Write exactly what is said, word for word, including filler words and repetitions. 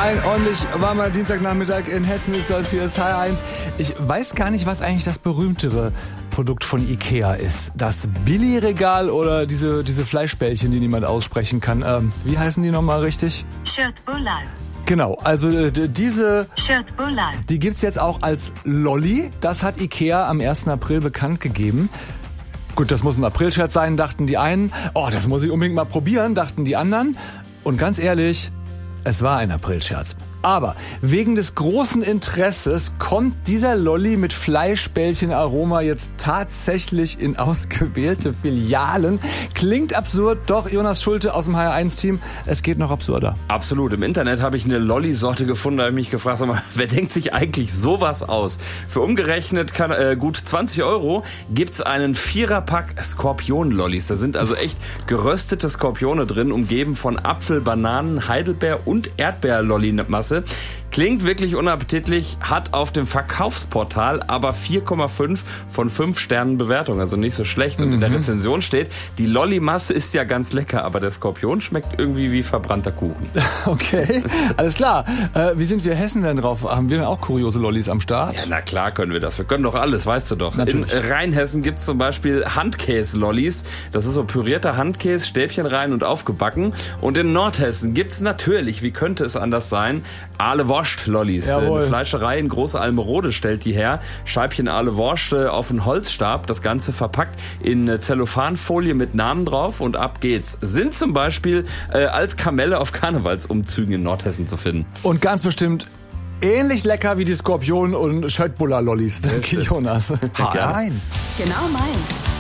Ein ordentlich warmer Dienstagnachmittag in Hessen ist das. Hier ist H R eins. Ich weiß gar nicht, was eigentlich das berühmtere Produkt von Ikea ist. Das Billy-Regal oder diese, diese Fleischbällchen, die niemand aussprechen kann. Ähm, wie heißen die nochmal richtig? Köttbullar. Genau, also äh, diese, Köttbullar. die gibt's jetzt auch als Lolli. Das hat Ikea am ersten April bekannt gegeben. Gut, das muss ein April-Scherz sein, dachten die einen. Oh, das muss ich unbedingt mal probieren, dachten die anderen. Und ganz ehrlich, es war ein Aprilscherz. Aber wegen des großen Interesses kommt dieser Lolli mit Fleischbällchen-Aroma jetzt tatsächlich in ausgewählte Filialen. Klingt absurd, doch Jonas Schulte aus dem H R eins Team, es geht noch absurder. Absolut. Im Internet habe ich eine Lolli-Sorte gefunden, da habe ich mich gefragt, sag mal, wer denkt sich eigentlich sowas aus? Für umgerechnet kann, äh, gut zwanzig Euro gibt's einen Viererpack Skorpion-Lollis. Da sind also echt geröstete Skorpione drin, umgeben von Apfel, Bananen, Heidelbeer und Erdbeer-Lolli-Masse. Klingt wirklich unappetitlich, hat auf dem Verkaufsportal aber vier Komma fünf von fünf Sternen Bewertung, also nicht so schlecht. Und mhm. in der Rezension steht, die Lolli-Masse ist ja ganz lecker, aber der Skorpion schmeckt irgendwie wie verbrannter Kuchen. Okay, alles klar. Äh, wie sind wir Hessen denn drauf? Haben wir denn auch kuriose Lollis am Start? Ja, na klar können wir das. Wir können doch alles, weißt du doch. Natürlich. In Rheinhessen gibt's zum Beispiel Handkäse-Lollis. Das ist so pürierter Handkäse, Stäbchen rein und aufgebacken. Und in Nordhessen gibt's natürlich, wie könnte es anders sein, Aale Wurst Lollis. Eine Fleischerei in Große Almerode stellt die her. Scheibchen Aale Wurst auf einen Holzstab. Das Ganze verpackt in Zellophanfolie mit Namen drauf und ab geht's. Sind zum Beispiel äh, als Kamelle auf Karnevalsumzügen in Nordhessen zu finden. Und ganz bestimmt ähnlich lecker wie die Skorpion- und Köttbullar-Lollis. Danke, Jonas. H R eins. Genau meins.